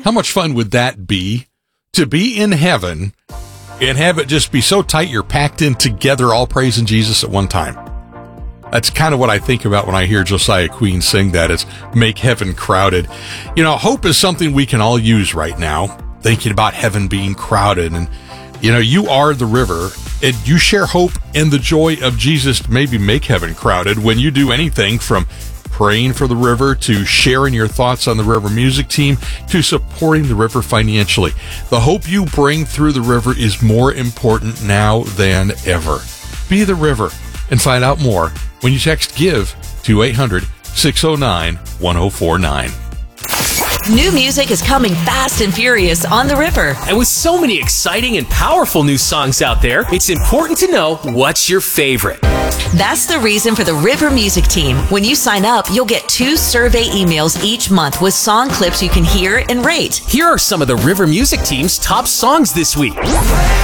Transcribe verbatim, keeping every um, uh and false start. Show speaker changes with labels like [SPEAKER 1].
[SPEAKER 1] How much fun would that be to be in heaven and have it just be so tight you're packed in together, all praising Jesus at one time? That's kind of what I think about when I hear Josiah Queen sing that. It's make heaven crowded. You know, hope is something we can all use right now, thinking about heaven being crowded. And, you know, you are the river, and you share hope and the joy of Jesus to maybe make heaven crowded when you do anything from praying for the river, to sharing your thoughts on the River Music Team, to supporting the river financially. The hope you bring through the river is more important now than ever. Be the river, and find out more when you text GIVE to eight hundred, six oh nine, one oh four nine.
[SPEAKER 2] New music is coming fast and furious on the river.
[SPEAKER 3] And with so many exciting and powerful new songs out there, it's important to know what's your favorite.
[SPEAKER 2] That's the reason for the River Music Team. When you sign up, you'll get two survey emails each month with song clips you can hear and rate.
[SPEAKER 3] Here are some of the River Music Team's top songs this week.